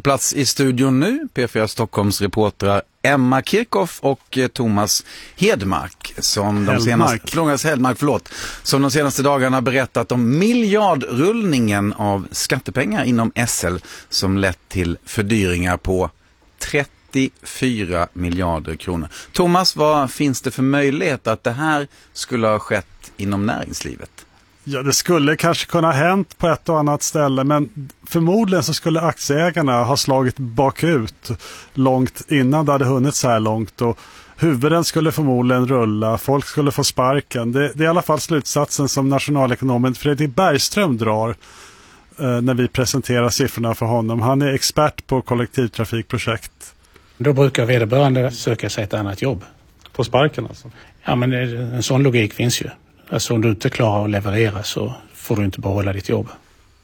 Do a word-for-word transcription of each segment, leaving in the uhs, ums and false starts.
plats i studion nu, P fyra Stockholms reportrar Emma Kirchhoff och Thomas Hedmark som de senaste, Thomas Hedmark, förlåt, som de senaste dagarna berättat om miljardrullningen av skattepengar inom S L som lett till fördyringar på trettiofyra miljarder kronor. Thomas, vad finns det för möjlighet att det här skulle ha skett inom näringslivet? Ja, det skulle kanske kunna ha hänt på ett och annat ställe, men förmodligen så skulle aktieägarna ha slagit bakut långt innan det hade hunnit så här långt, och huvuden skulle förmodligen rulla, folk skulle få sparken. Det, det är i alla fall slutsatsen som nationalekonomen Fredrik Bergström drar eh, när vi presenterar siffrorna för honom. Han är expert på kollektivtrafikprojekt. Då brukar vederbörande söka sig ett annat jobb. På sparken alltså? Ja, men en sån logik finns ju. Alltså om du inte klarar att leverera så får du inte behålla ditt jobb.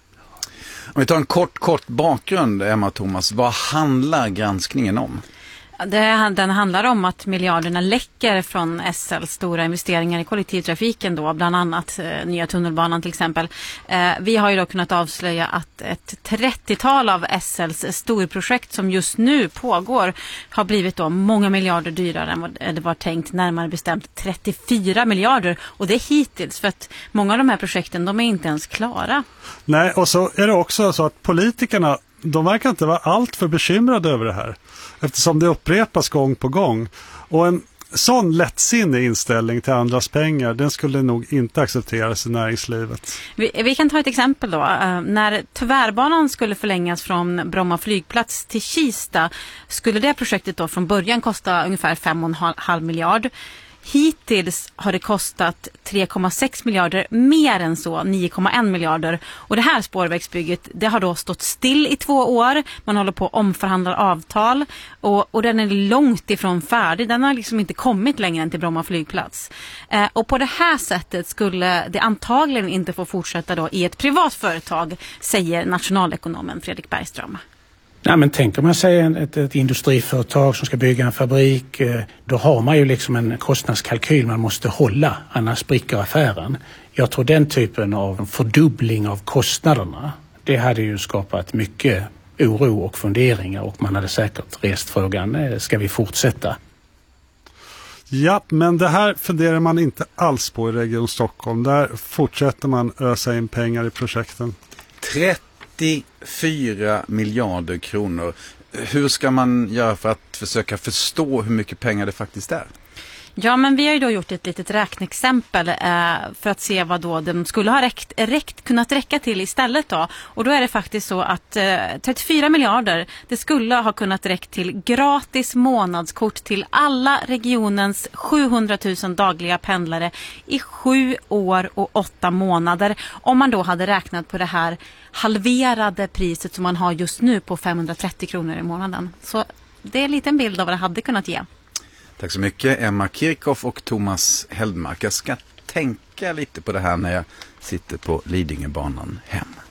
Om vi tar en kort, kort bakgrund, Emma och Thomas, vad handlar granskningen om? Det, den handlar om att miljarderna läcker från S L:s stora investeringar i kollektivtrafiken då, bland annat eh, nya tunnelbanan till exempel. Eh, vi har ju då kunnat avslöja att ett trettiotal av S L:s storprojekt som just nu pågår har blivit då många miljarder dyrare än vad det var tänkt, närmare bestämt trettiofyra miljarder, och det är hittills, för att många av de här projekten de är inte ens klara. Nej, och så är det också så att politikerna, de verkar inte vara allt för bekymrade över det här, eftersom det upprepas gång på gång. Och en sån lättsinnig inställning till andras pengar, den skulle nog inte accepteras i näringslivet. Vi, vi kan ta ett exempel då. Uh, när tvärbanan skulle förlängas från Bromma flygplats till Kista skulle det projektet då från början kosta ungefär fem och en halv miljard. Hittills har det kostat tre komma sex miljarder, mer än så, nio komma en miljarder. Och det här spårvägsbygget, det har då stått still i två år. Man håller på att omförhandla avtal och, och den är långt ifrån färdig. Den har liksom inte kommit längre än till Bromma flygplats. Eh, och på det här sättet skulle det antagligen inte få fortsätta då i ett privat företag, säger nationalekonomen Fredrik Bergström. Nej, men tänker man sig ett, ett industriföretag som ska bygga en fabrik, då har man ju liksom en kostnadskalkyl man måste hålla, annars spricker affären. Jag tror den typen av fördubbling av kostnaderna, det hade ju skapat mycket oro och funderingar, och man hade säkert rest frågan, ska vi fortsätta? Ja, men det här funderar man inte alls på i Region Stockholm. Där fortsätter man ösa in pengar i projekten. trettiofyra miljarder kronor. Hur ska man göra för att försöka förstå hur mycket pengar det faktiskt är? Ja, men vi har ju då gjort ett litet räkneexempel eh, för att se vad då de skulle ha räckt, räckt, kunnat räcka till istället då. Och då är det faktiskt så att eh, trettiofyra miljarder, det skulle ha kunnat räcka till gratis månadskort till alla regionens sjuhundratusen dagliga pendlare i sju år och åtta månader. Om man då hade räknat på det här halverade priset som man har just nu på femhundratrettio kronor i månaden. Så det är en liten bild av vad det hade kunnat ge. Tack så mycket, Emma Kirchhoff och Thomas Hedmark. Jag ska tänka lite på det här när jag sitter på Lidingöbanan hem.